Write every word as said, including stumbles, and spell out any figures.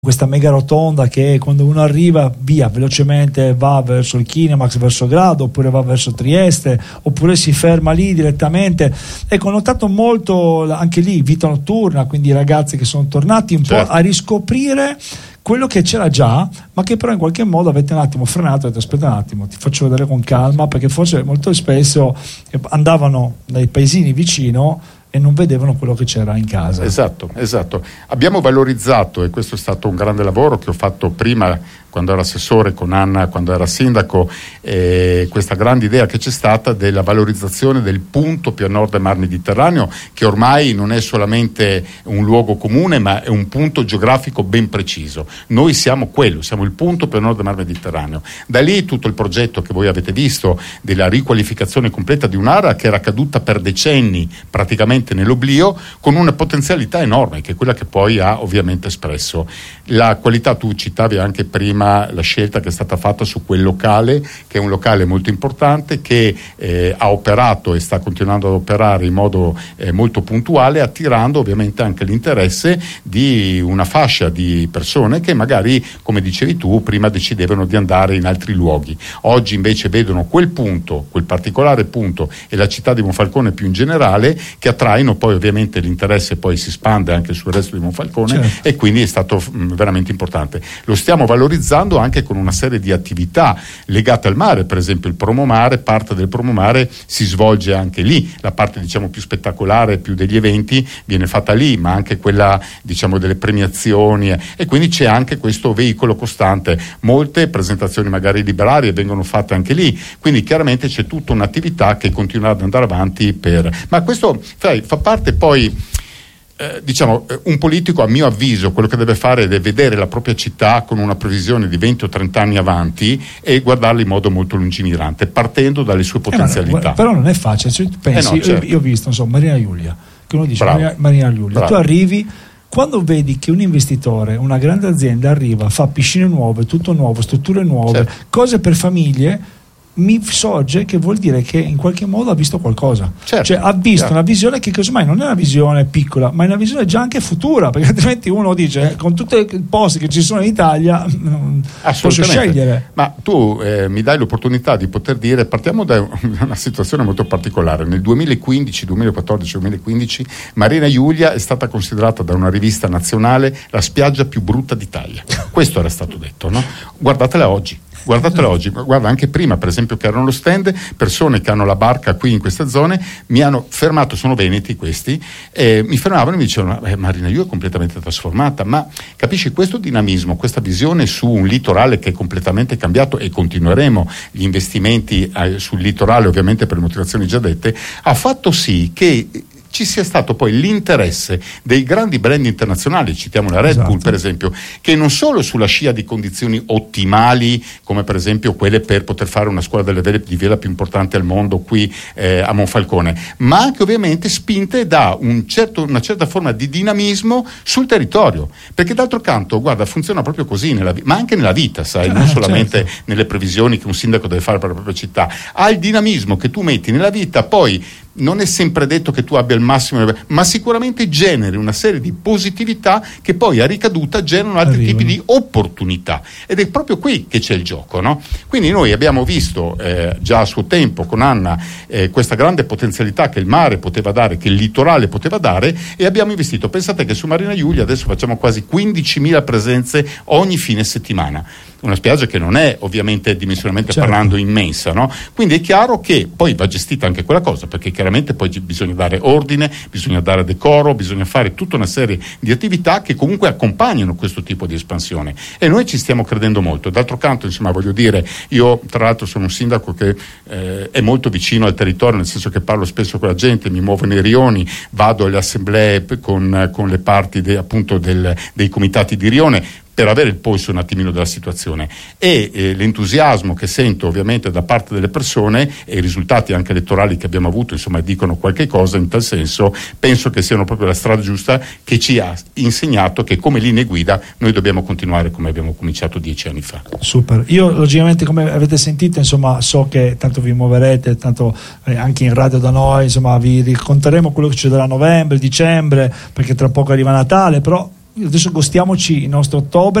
questa mega rotonda che quando uno arriva via velocemente va verso il Kinemax, verso Grado, oppure va verso Trieste, oppure si ferma lì direttamente. Ecco, ho notato molto anche lì vita notturna, quindi i ragazzi che sono tornati un certo. po' a riscoprire quello che c'era già, ma che però in qualche modo avete un attimo frenato e detto aspetta un attimo, ti faccio vedere con calma, perché forse molto spesso andavano dai paesini vicino e non vedevano quello che c'era in casa. Esatto, esatto. Abbiamo valorizzato, e questo è stato un grande lavoro che ho fatto prima quando ero assessore con Anna, quando era sindaco, eh, questa grande idea che c'è stata della valorizzazione del punto più a nord del Mar Mediterraneo, che ormai non è solamente un luogo comune, ma è un punto geografico ben preciso. Noi siamo quello, siamo il punto più a nord del Mar Mediterraneo. Da lì tutto il progetto che voi avete visto della riqualificazione completa di un'area che era caduta per decenni praticamente nell'oblio, con una potenzialità enorme, che è quella che poi ha ovviamente espresso. La qualità, tu citavi anche prima la scelta che è stata fatta su quel locale, che è un locale molto importante, che eh, ha operato e sta continuando ad operare in modo eh, molto puntuale, attirando ovviamente anche l'interesse di una fascia di persone che magari, come dicevi tu, prima decidevano di andare in altri luoghi. Oggi invece vedono quel punto, quel particolare punto, e la città di Monfalcone più in generale, che attraino poi ovviamente l'interesse, poi si espande anche sul resto di Monfalcone, certo. E quindi è stato mh, veramente importante. Lo stiamo valorizzando anche con una serie di attività legate al mare, per esempio il promomare, parte del promomare si svolge anche lì, la parte diciamo più spettacolare, più degli eventi viene fatta lì, ma anche quella diciamo delle premiazioni, e quindi c'è anche questo veicolo costante. Molte presentazioni magari liberarie vengono fatte anche lì, quindi chiaramente c'è tutta un'attività che continua ad andare avanti per... ma questo sai, fa parte poi Eh, diciamo, un politico, a mio avviso, quello che deve fare è vedere la propria città con una previsione di venti o trenta anni avanti e guardarla in modo molto lungimirante, partendo dalle sue potenzialità. Eh, però non è facile, cioè, tu pensi, eh no, certo. io, io ho visto, insomma, Marina Giulia, che uno dice Bravo. Marina, Marina Giulia, Bravo. tu arrivi, quando vedi che un investitore, una grande azienda arriva, fa piscine nuove, tutto nuovo, strutture nuove, certo. cose per famiglie, mi sorge che vuol dire che in qualche modo ha visto qualcosa, certo, cioè ha visto certo. una visione che casomai non è una visione piccola, ma è una visione già anche futura, perché altrimenti uno dice con tutti i posti che ci sono in Italia non posso scegliere. Ma tu eh, mi dai l'opportunità di poter dire, partiamo da una situazione molto particolare. Nel duemilaquindici, duemilaquattordici, duemilaquindici Marina Giulia è stata considerata da una rivista nazionale la spiaggia più brutta d'Italia. Questo era stato detto, no? Guardatela oggi. Guardatela oggi, guarda, anche prima per esempio che erano allo stand, persone che hanno la barca qui in queste zone mi hanno fermato, sono veneti questi, eh, mi fermavano e mi dicevano eh, Marina Giulia è completamente trasformata, ma capisci questo dinamismo, questa visione su un litorale che è completamente cambiato, e continueremo gli investimenti eh, sul litorale ovviamente per le motivazioni già dette, ha fatto sì che ci sia stato poi l'interesse dei grandi brand internazionali, citiamo la Red esatto. Bull per esempio, che non solo sulla scia di condizioni ottimali come per esempio quelle per poter fare una scuola delle vele di vela più importante al mondo qui eh, a Monfalcone, ma anche ovviamente spinte da un certo, una certa forma di dinamismo sul territorio, perché d'altro canto guarda funziona proprio così nella, ma anche nella vita, sai, eh, non solamente certo. nelle previsioni che un sindaco deve fare per la propria città, ha il dinamismo che tu metti nella vita, poi non è sempre detto che tu abbia il massimo, ma sicuramente generi una serie di positività che poi a ricaduta generano altri Arrivano. tipi di opportunità, ed è proprio qui che c'è il gioco, no? Quindi noi abbiamo visto eh, già a suo tempo con Anna eh, questa grande potenzialità che il mare poteva dare, che il litorale poteva dare, e abbiamo investito. Pensate che su Marina Giulia adesso facciamo quasi quindicimila presenze ogni fine settimana, una spiaggia che non è ovviamente dimensionalmente certo. parlando immensa, no? Quindi è chiaro che poi va gestita anche quella cosa, perché chiaramente poi bisogna dare ordine, bisogna dare decoro, bisogna fare tutta una serie di attività che comunque accompagnano questo tipo di espansione, e noi ci stiamo credendo molto. D'altro canto, insomma, voglio dire, io tra l'altro sono un sindaco che eh, è molto vicino al territorio, nel senso che parlo spesso con la gente, mi muovo nei rioni, vado alle assemblee con, con le parti de, appunto del, dei comitati di rione, per avere il polso un attimino della situazione, e eh, l'entusiasmo che sento ovviamente da parte delle persone e i risultati anche elettorali che abbiamo avuto, insomma, dicono qualche cosa in tal senso. Penso che siano proprio la strada giusta, che ci ha insegnato che come linee guida noi dobbiamo continuare come abbiamo cominciato dieci anni fa. Super. Io logicamente, come avete sentito, insomma, so che tanto vi muoverete, tanto eh, anche in radio da noi, insomma, vi racconteremo quello che succederà a novembre, dicembre, perché tra poco arriva Natale, però adesso gostiamoci il nostro ottobre.